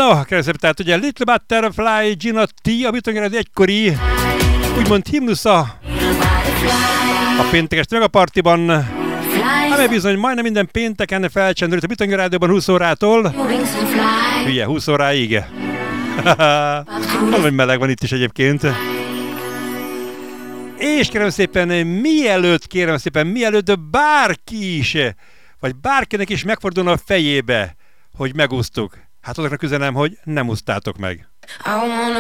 No, keresem, tehát ugye Little Butterfly, Gina T, a Bitangrádi egykori, úgymond himnusza a péntekes megapartiban, amely bizony majdnem minden pénteken felcsendült a Bitangrádi Rádióban 20 órától. Hülye, 20 óráig. Hogy meleg van itt is egyébként. És kérem szépen, mielőtt bárki is, vagy bárkinek is megfordulna a fejébe, hogy megúsztuk. Hát azoknak üzenem, hogy nem úsztátok meg.